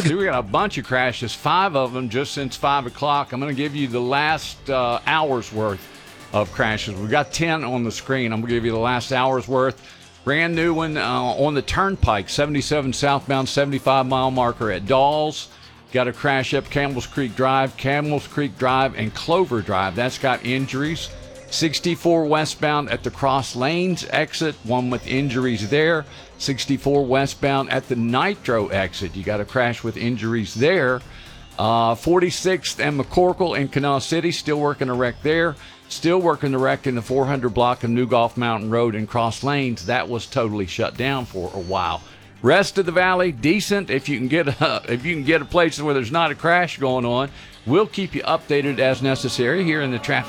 See, we got a bunch of crashes, 5 of them just since 5 o'clock. I'm going to give you the last hour's worth of crashes. We've got 10 on the screen. I'm going to give you the last hour's worth. Brand new one on the Turnpike, 77 southbound, 75-mile marker at Dawes. Got a crash up Campbell's Creek Drive, and Clover Drive. That's got injuries. 64 westbound at the Cross Lanes exit, one with injuries there. 64 westbound at the Nitro exit. You got a crash with injuries there. 46th and McCorkle in Canal City, still working a wreck there. Still working the wreck in the 400 block of New Gulf Mountain Road in Cross Lanes. That was totally shut down for a while. Rest of the valley, decent. If you can get a place where there's not a crash going on, we'll keep you updated as necessary here in the traffic